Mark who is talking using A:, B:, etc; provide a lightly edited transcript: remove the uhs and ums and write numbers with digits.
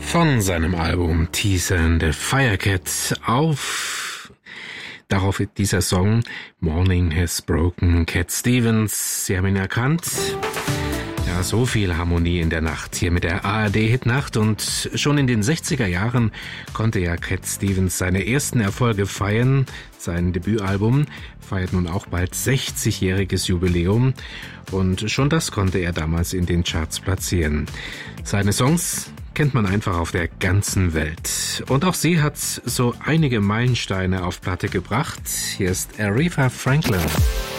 A: Von seinem Album Teaser and the Firecat auf. Darauf dieser Song Morning Has Broken, Cat Stevens. Sie haben ihn erkannt. Ja, so viel Harmonie in der Nacht hier mit der ARD-Hitnacht, und schon in den 60er Jahren konnte ja Cat Stevens seine ersten Erfolge feiern. Sein Debütalbum feiert nun auch bald 60-jähriges Jubiläum, und schon das konnte er damals in den Charts platzieren. Seine Songs kennt man einfach auf der ganzen Welt. Und auch sie hat so einige Meilensteine auf Platte gebracht. Hier ist Aretha Franklin.